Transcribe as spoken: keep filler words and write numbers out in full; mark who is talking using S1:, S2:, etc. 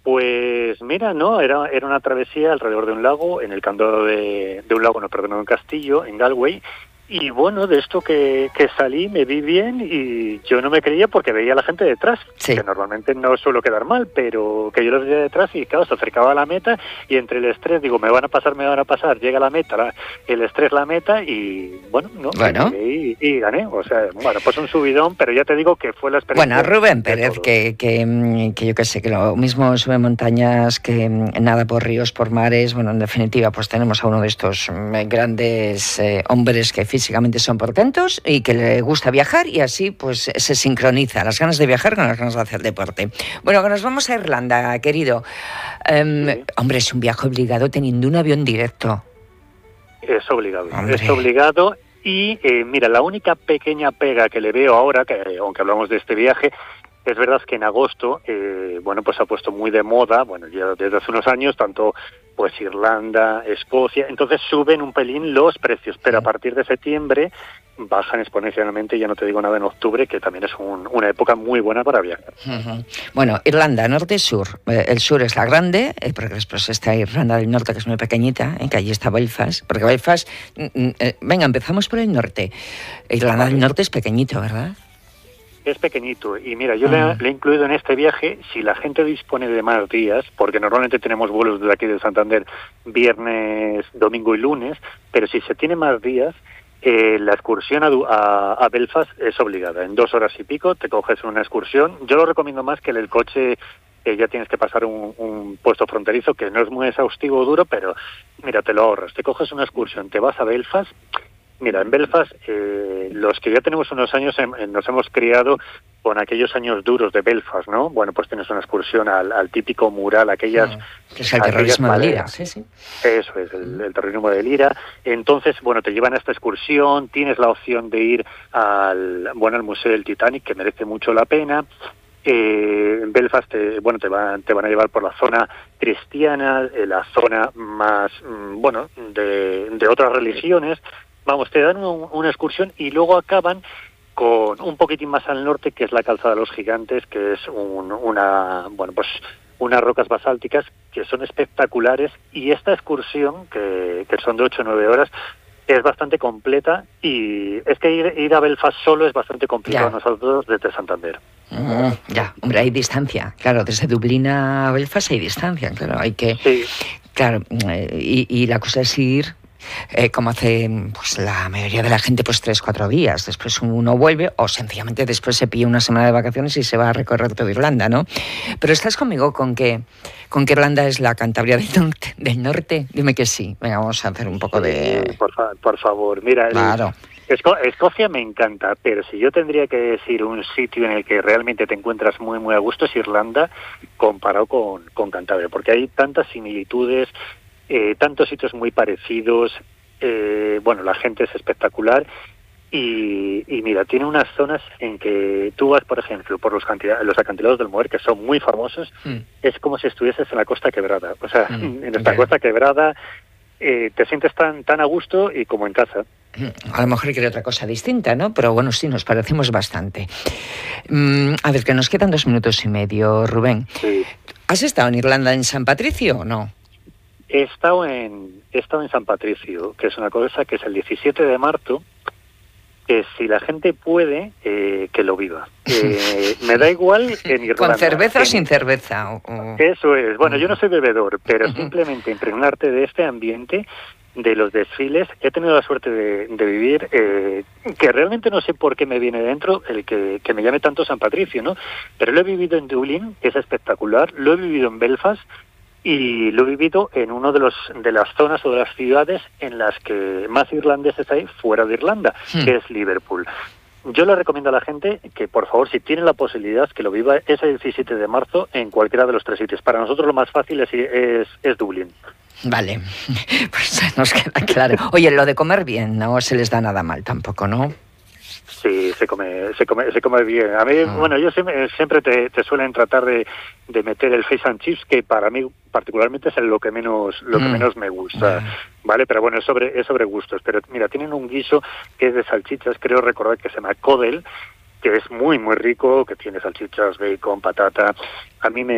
S1: Pues mira, no, era, era una travesía alrededor de un lago, en el candado de, de un lago, no, perdón, de un castillo, en Galway. Y bueno, de esto que, que salí me vi bien y yo no me creía porque veía a la gente detrás,
S2: sí.
S1: que normalmente no suelo quedar mal, pero que yo los veía detrás y claro, se acercaba a la meta y entre el estrés, digo, me van a pasar, me van a pasar, llega la meta, la, el estrés la meta y bueno, no,
S2: bueno.
S1: y, y gané, o sea, bueno, pues un subidón, pero ya te digo que fue la experiencia.
S2: Bueno, Rubén Pérez, que, que, que yo qué sé, que lo mismo sube montañas, que nada por ríos, por mares, bueno, en definitiva, pues tenemos a uno de estos grandes eh, hombres que físicamente son portentos y que le gusta viajar y así pues se sincroniza las ganas de viajar con las ganas de hacer deporte. Bueno, que nos vamos a Irlanda, querido. Um, sí. Hombre, es un viaje obligado teniendo un avión directo.
S1: Es obligado,
S2: hombre.
S1: es obligado y eh, mira, la única pequeña pega que le veo ahora, que eh, aunque hablamos de este viaje, es verdad que en agosto, eh, bueno, pues se ha puesto muy de moda, bueno, ya desde hace unos años, tanto pues Irlanda, Escocia, entonces suben un pelín los precios, pero a partir de septiembre bajan exponencialmente, ya no te digo nada en octubre, que también es un, una época muy buena para viajar.
S2: Uh-huh. Bueno, Irlanda, norte, sur. Eh, el sur es la grande, eh, porque después está Irlanda del Norte, que es muy pequeñita, eh, que allí está Belfast, porque Belfast, mm, eh, venga, empezamos por el norte. Irlanda del Norte es pequeñito, ¿verdad?
S1: Es pequeñito y mira, yo uh-huh. le, le he incluido en este viaje, si la gente dispone de más días, porque normalmente tenemos vuelos desde aquí de Santander viernes, domingo y lunes, pero si se tiene más días, eh, la excursión a, a, a Belfast es obligada. En dos horas y pico te coges una excursión. Yo lo recomiendo más que el coche, que ya tienes que pasar un, un puesto fronterizo, que no es muy exhaustivo o duro, pero mira, te lo ahorras. Te coges una excursión, te vas a Belfast. Mira, en Belfast, eh, los que ya tenemos unos años eh, nos hemos criado con aquellos años duros de Belfast, ¿no? Bueno, pues tienes una excursión al, al típico mural, aquellas...
S2: Sí, que es el terrorismo de Lira, sí, sí.
S1: Eso es, el, el terrorismo de Lira. Entonces, bueno, te llevan a esta excursión, tienes la opción de ir al, bueno, al Museo del Titanic, que merece mucho la pena. Eh, en Belfast, te, bueno, te van, te van a llevar por la zona cristiana, eh, la zona más, mm, bueno, de, de otras religiones. Vamos, te dan un, una excursión y luego acaban con un poquitín más al norte, que es la Calzada de los Gigantes, que es un, una, bueno, pues unas rocas basálticas que son espectaculares, y esta excursión, que, que son de ocho o nueve horas, es bastante completa, y es que ir, ir a Belfast solo es bastante complicado a nosotros desde Santander.
S2: Mm, ya, hombre, hay distancia, claro, desde Dublín a Belfast hay distancia, claro, hay que...
S1: Sí.
S2: Claro, y, y la cosa es ir... Eh, como hace pues, la mayoría de la gente, pues tres, cuatro días. Después uno vuelve o sencillamente después se pilla una semana de vacaciones y se va a recorrer toda Irlanda, ¿no? Pero estás conmigo con que, con que Irlanda es la Cantabria del norte, del norte. Dime que sí. Venga, vamos a hacer un poco de...
S1: Sí, por, fa- por favor, mira...
S2: Claro.
S1: El... Esco- Escocia me encanta, pero si yo tendría que decir un sitio en el que realmente te encuentras muy muy a gusto es Irlanda, comparado con, con Cantabria, porque hay tantas similitudes, eh, tantos sitios muy parecidos, eh, bueno, la gente es espectacular y, y mira, tiene unas zonas en que tú vas, por ejemplo, por los, cantidad, los acantilados del Moher, que son muy famosos, mm. es como si estuvieses en la Costa Quebrada, o sea, mm. en esta okay. Costa Quebrada eh, te sientes tan, tan a gusto y como en casa.
S2: A lo mejor quiere otra cosa distinta, ¿no? Pero bueno, sí, nos parecemos bastante. Mm, a ver, que nos quedan dos minutos y medio, Rubén.
S1: Sí.
S2: ¿Has estado en Irlanda, en San Patricio o no?
S1: He estado en, he estado en San Patricio, que es una cosa que es el diecisiete de marzo, que si la gente puede, eh, que lo viva. Eh, me da igual en Irlanda.
S2: ¿Con cerveza
S1: en,
S2: o sin cerveza? O, o...
S1: Eso es. Bueno, yo no soy bebedor, pero simplemente impregnarte de este ambiente, de los desfiles. He tenido la suerte de, de vivir, eh, que realmente no sé por qué me viene dentro el que, que me llame tanto San Patricio, ¿no? Pero lo he vivido en Dublín, que es espectacular, lo he vivido en Belfast, y lo he vivido en uno de los de las zonas o de las ciudades en las que más irlandeses hay fuera de Irlanda, hmm. que es Liverpool. Yo le recomiendo a la gente que, por favor, si tiene la posibilidad, que lo viva ese diecisiete de marzo en cualquiera de los tres sitios. Para nosotros lo más fácil es, es, es Dublín.
S2: Vale, pues nos queda claro. Oye, lo de comer bien, no se les da nada mal tampoco, ¿no?
S1: Sí, se come, se come, se come bien. A mí, ah. bueno, ellos siempre, siempre te, te suelen tratar de, de meter el fish and chips, que para mí particularmente es lo que menos, lo que mm. menos me gusta, ah. ¿vale? Pero bueno, es sobre, es sobre gustos. Pero mira, tienen un guiso que es de salchichas, creo recordar que se llama codel, que es muy, muy rico, que tiene salchichas, bacon, patata. A mí me